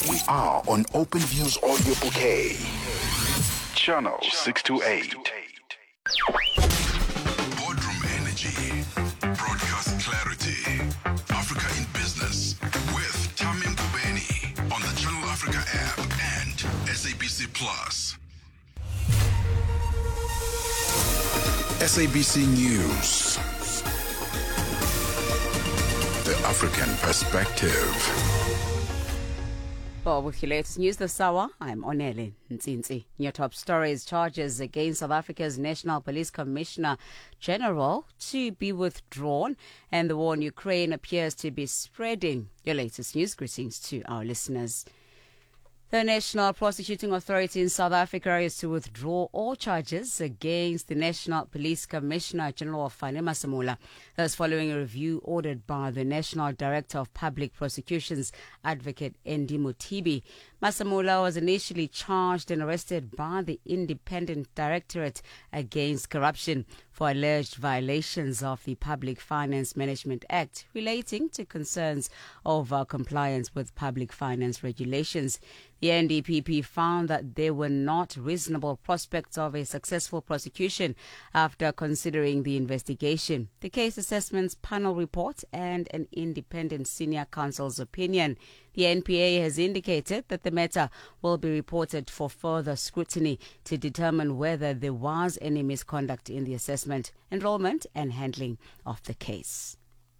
We are on Open Views Audio Bouquet. Channel 628. Boardroom energy. Broadcast clarity. Africa in business. With Tamim Kubeni on the Channel Africa app and SABC Plus. SABC News. The African Perspective. Well, with your latest news this hour, I'm Onele Ntsinzi. Your top stories: charges against South Africa's National Police Commissioner General to be withdrawn, and the war in Ukraine appears to be spreading. Your latest news. Greetings to our listeners. The National Prosecuting Authority in South Africa is to withdraw all charges against the National Police Commissioner General Fanny Masemola. That's following a review ordered by the National Director of Public Prosecutions, Advocate Andy Mothibi. Masemola was initially charged and arrested by the Independent Directorate Against Corruption for alleged violations of the Public Finance Management Act relating to concerns over compliance with public finance regulations. The NDPP found that there were not reasonable prospects of a successful prosecution after considering the investigation, the case assessments panel report, and an independent senior counsel's opinion. The NPA has indicated that the matter will be reported for further scrutiny to determine whether there was any misconduct in the assessment, enrollment, and handling of the case.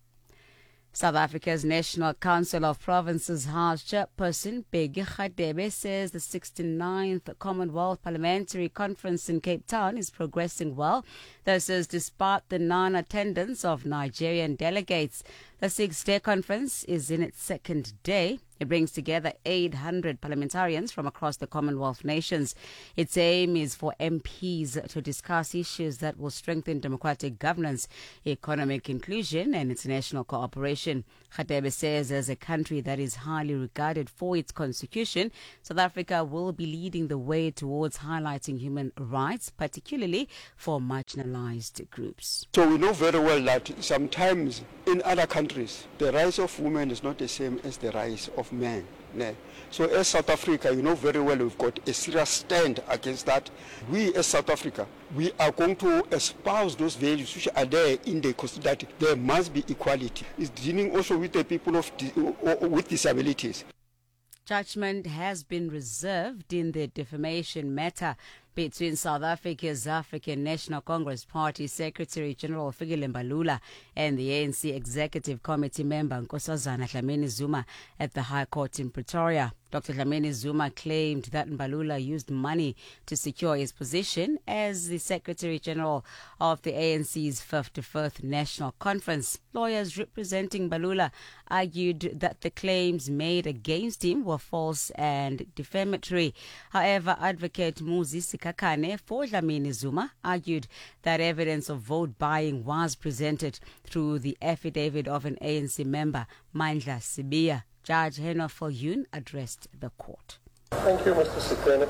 South Africa's National Council of Provinces House chairperson Bheki Radebe says the 69th Commonwealth Parliamentary Conference in Cape Town is progressing well. This is despite the non-attendance of Nigerian delegates. The 6-day conference is in its second day. It brings together 800 parliamentarians from across the Commonwealth nations. Its aim is for MPs to discuss issues that will strengthen democratic governance, economic inclusion, and international cooperation. Radebe says as a country that is highly regarded for its constitution, South Africa will be leading the way towards highlighting human rights, particularly for marginalized groups. So we know very well that sometimes in other countries, the rights of women is not the same as the rights of men. So as South Africa, you know very well we've got a serious stand against that. We as South Africa, we are going to espouse those values which are there in the Constitution, that there must be equality. It's dealing also with the people with disabilities. Judgment has been reserved in the defamation matter between South Africa's African National Congress Party Secretary General Fikile Mbalula and the ANC Executive Committee member Nkosazana Dlamini Zuma at the High Court in Pretoria. Dr. Dlamini Zuma claimed that Mbalula used money to secure his position as the Secretary General of the ANC's 51st National Conference. Lawyers representing Mbalula argued that the claims made against him were false and defamatory. However, Advocate Muzisi Kakane for Dlamini Zuma argued that evidence of vote buying was presented through the affidavit of an ANC member, Mandla Sibiya. Judge Henna Viljoen addressed the court. Thank you, Mr. Sekene.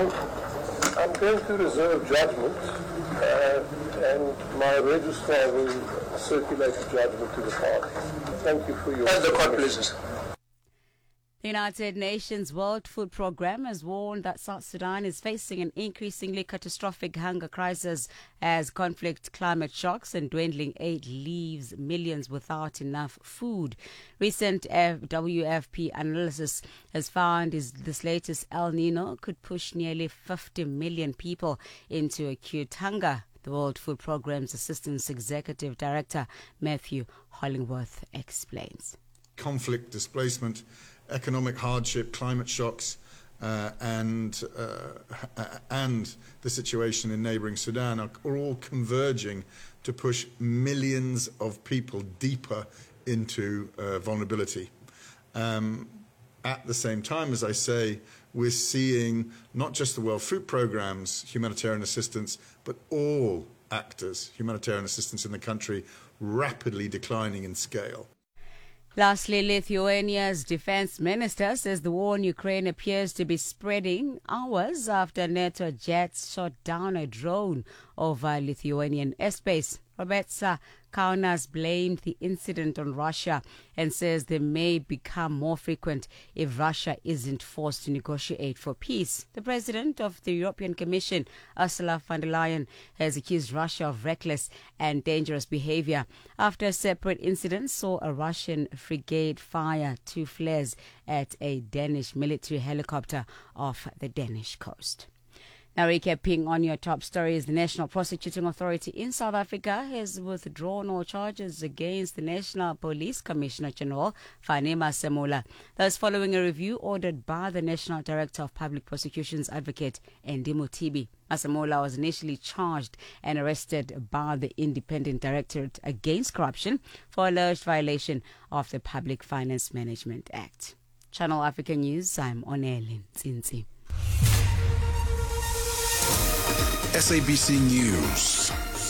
I'm going to reserve judgment, and my registrar will circulate the judgment to the party. Thank you for your... As the court pleases. The United Nations World Food Programme has warned that South Sudan is facing an increasingly catastrophic hunger crisis as conflict, climate shocks and dwindling aid leaves millions without enough food. Recent WFP analysis has found this latest El Nino could push nearly 50 million people into acute hunger. The World Food Programme's Assistant Executive Director, Matthew Hollingworth, explains. Conflict, displacement, economic hardship, climate shocks, and the situation in neighbouring Sudan are all converging to push millions of people deeper into vulnerability. At the same time, as I say, we're seeing not just the World Food Programme's humanitarian assistance, but all actors' humanitarian assistance in the country rapidly declining in scale. Lastly, Lithuania's defense minister says the war in Ukraine appears to be spreading hours after NATO jets shot down a drone over Lithuanian airspace. Robert Kaunas blamed the incident on Russia and says they may become more frequent if Russia isn't forced to negotiate for peace. The president of the European Commission, Ursula von der Leyen, has accused Russia of reckless and dangerous behavior after a separate incident saw a Russian frigate fire 2 flares at a Danish military helicopter off the Danish coast. Now, recapping on your top stories, the National Prosecuting Authority in South Africa has withdrawn all charges against the National Police Commissioner General, Fanny Masemola. Thus, following a review ordered by the National Director of Public Prosecutions Advocate, Andy Motibi. Masemola was initially charged and arrested by the Independent Directorate Against Corruption for alleged violation of the Public Finance Management Act. Channel Africa News, I'm Onele Ntsinzi. SABC News.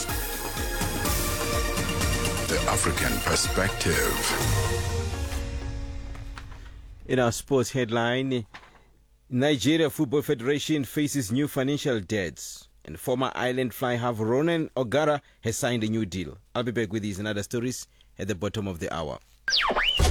The African Perspective. In our sports headline, Nigeria Football Federation faces new financial debts, and former Island fly half Ronan Ogara has signed a new deal. I'll be back with these and other stories at the bottom of the hour.